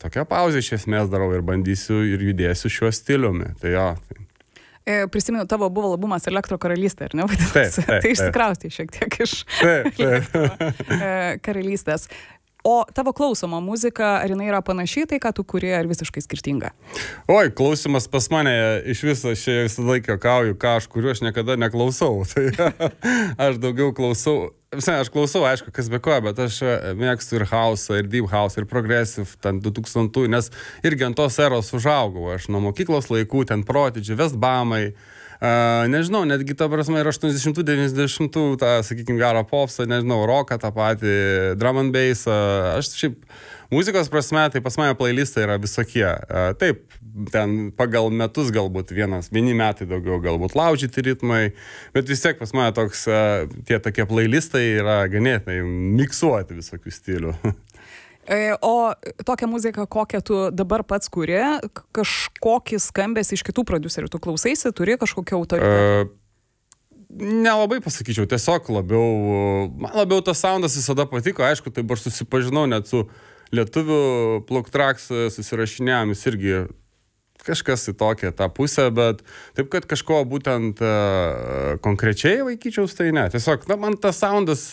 tokią pauzę iš esmės darau ir bandysiu ir judėsiu šiuo stiliumi. Tai jo. Prisimenu, tavo buvo albumas Elektro karalystė, ar ne? Taip. Tai išsikraustė šiek tiek iš karalystės. O tavo klausoma muzika, ar jinai yra panašiai tai, ką tu kuri, ar visiškai skirtinga? Oi, klausimas pas mane iš viso, aš visą laiką kauju, ką aš kuriu, aš niekada neklausau. Tai aš daugiau klausau. Aš klausau, aišku, kas be ko, bet aš mėgstu ir house'ą, ir deep house, ir progressive, ten 2000, nes irgi ant tos eros užaugau. Aš nuo mokyklos laikų, ten Prodigy, Westbamai, nežinau, netgi ta prasme ir 80-90, tą, sakykime, gerą popsą, nežinau, rocką tą patį, drum and bassą. Aš šiaip muzikos prasme, tai pas mane playlistai yra visokie. Taip, ten pagal metus galbūt vieni metai daugiau, galbūt laužyti ritmai, bet vis tiek pas mane toks, tie tokie playlistai yra ganėtinai miksuoti visokių stilių. O tokią muziką, kokią tu dabar pats kuri, kažkokį skambės iš kitų prodiuserių, tu klausaisi, turi kažkokį autoritetą? Nelabai pasakyčiau, tiesiog man labiau tas soundas visada patiko, aišku, taip aš susipažinau net su lietuvių Plug Tracks susirašinėjom, jis irgi kažkas į tokią tą pusę, bet taip, kad kažko būtent konkrečiai laikyčiaus, tai ne. Tiesiog, man tas soundas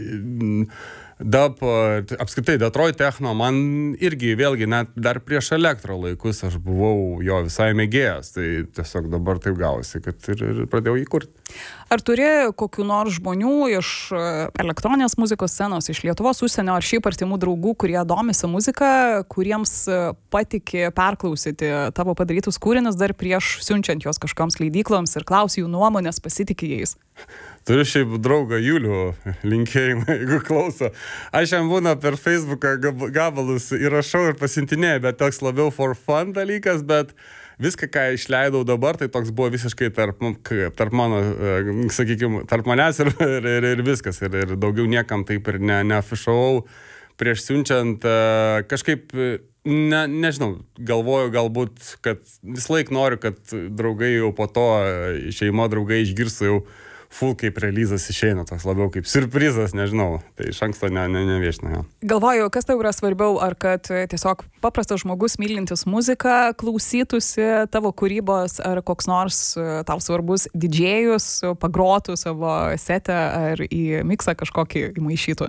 dub, apskritai Detroit techno, man irgi vėlgi net dar prieš elektro laikus aš buvau jo visai mėgėjas, tai tiesiog dabar taip gausi, kad ir pradėjau jį kurti. Ar turi kokių nors žmonių iš elektroninės muzikos scenos, iš Lietuvos, užsienio ar šiaip artimų draugų, kurie domisi muziką, kuriems patiki perklausyti tavo padarytus kūrinius dar prieš siunčiant juos kažkoms leidykloms ir klausi jų nuomonės, pasitiki jais? Turiu šiaip draugą Julių, linkėjimą, jeigu klauso. Aš jam būna per Facebooką gabalus įrašau ir pasiuntinėjau, bet toks labiau for fun dalykas, bet viską, ką išleidau dabar, tai toks buvo visiškai tarp mano, sakykime, tarp manęs ir viskas. Ir daugiau niekam taip ir neafišavau prieš siunčiant. Kažkaip, nežinau, galvoju galbūt, kad vis laik noriu, kad draugai jau po to, šeimo draugai išgirstų jau full kaip releasas išeina, toks labiau kaip surprizas, nežinau, tai iš anksto neviešina. Galvoju, kas tau yra svarbiau, ar kad tiesiog paprastas žmogus mylintis muziką klausytųsi tavo kūrybos, ar koks nors tau svarbus didžėjus pagrotų savo setę, ar į miksą kažkokį įmaišytų?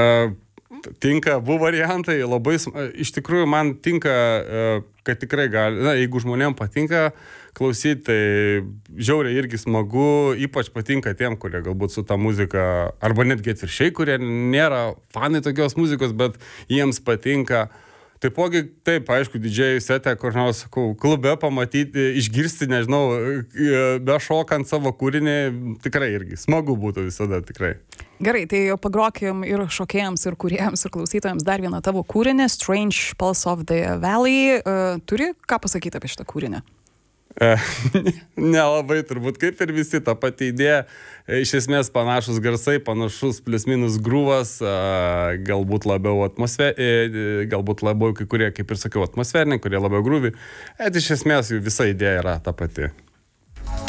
Tinka abu variantai, labai, iš tikrųjų man tinka, kad tikrai gali, jeigu žmonėm patinka klausyti, tai žiauriai irgi smagu, ypač patinka tiem, kurie galbūt su ta muzika, arba netgi atviršiai, kurie nėra fanai tokios muzikos, bet jiems patinka. Taipogi, taip, aišku, didžiai setę, kur nors klube pamatyti, išgirsti, nežinau, be šokant savo kūrinį, tikrai irgi smagu būtų visada, tikrai. Gerai, tai pagrokim ir šokėjams, ir kūrėjams, ir klausytojams dar vieną tavo kūrinį, Strange Pulse of the Valley. Turi ką pasakyti apie šitą kūrinį? Nelabai turbūt, kaip ir visi, ta pati idėja, iš esmės panašus garsai, panašus plius minus grūvas, galbūt labiau galbūt labiau kai kurie, kaip ir sakiau, atmosferiniai, kurie labiau grūvi, iš esmės jų visa idėja yra ta pati.